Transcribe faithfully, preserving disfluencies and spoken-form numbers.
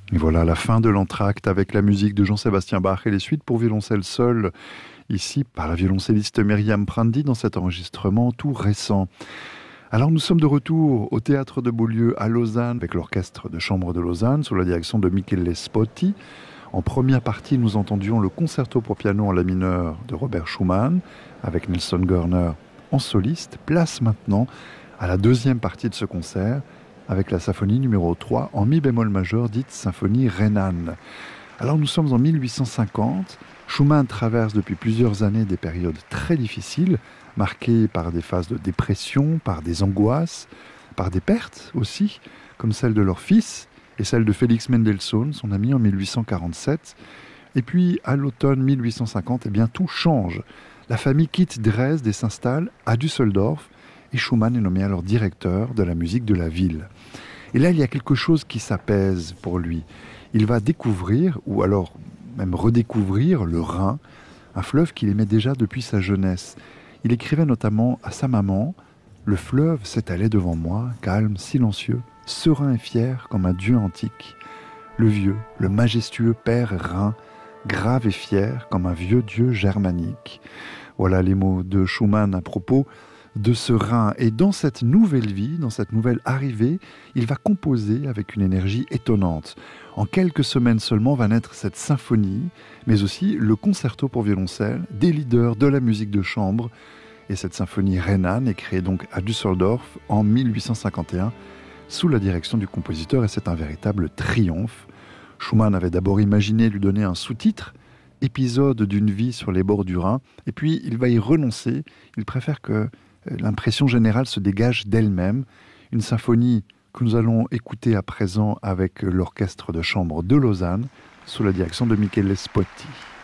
Et voilà la fin de l'entracte avec la musique de Jean-Sébastien Bach et les suites pour violoncelle seul, ici par la violoncelliste Myriam Prandi dans cet enregistrement tout récent. Alors nous sommes de retour au Théâtre de Beaulieu à Lausanne avec l'Orchestre de Chambre de Lausanne sous la direction de Michele Spotti. En première partie, nous entendions le concerto pour piano en la mineur de Robert Schumann avec Nelson Görner en soliste. Place maintenant à la deuxième partie de ce concert avec la symphonie numéro trois en mi bémol majeur, dite symphonie rhénane. Alors nous sommes en mille huit cent cinquante, Schumann traverse depuis plusieurs années des périodes très difficiles, marquées par des phases de dépression, par des angoisses, par des pertes aussi, comme celle de leur fils et celle de Félix Mendelssohn, son ami en mille huit cent quarante-sept. Et puis à l'automne mille huit cent cinquante, eh bien, tout change. La famille quitte Dresde et s'installe à Düsseldorf, et Schumann est nommé alors directeur de la musique de la ville. Et là, il y a quelque chose qui s'apaise pour lui. Il va découvrir, ou alors même redécouvrir, le Rhin, un fleuve qu'il aimait déjà depuis sa jeunesse. Il écrivait notamment à sa maman « Le fleuve s'étalait devant moi, calme, silencieux, serein et fier comme un dieu antique. Le vieux, le majestueux père Rhin, grave et fier comme un vieux dieu germanique. » Voilà les mots de Schumann à propos de ce Rhin. Et dans cette nouvelle vie, dans cette nouvelle arrivée, il va composer avec une énergie étonnante. En quelques semaines seulement va naître cette symphonie, mais aussi le concerto pour violoncelle, des leaders de la musique de chambre. Et cette symphonie rhénane est créée donc à Düsseldorf en mille huit cent cinquante et un, sous la direction du compositeur, et c'est un véritable triomphe. Schumann avait d'abord imaginé lui donner un sous-titre, épisode d'une vie sur les bords du Rhin, et puis il va y renoncer. Il préfère que l'impression générale se dégage d'elle-même. Une symphonie que nous allons écouter à présent avec l'Orchestre de Chambre de Lausanne, sous la direction de Michele Spotti.